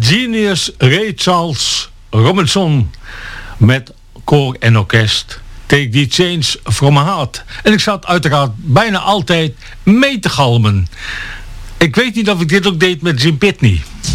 Genius Ray Charles Robinson met koor en orkest. Take the Change from my heart. En ik zat uiteraard bijna altijd mee te galmen. Ik weet niet of ik dit ook deed met Jim Pitney.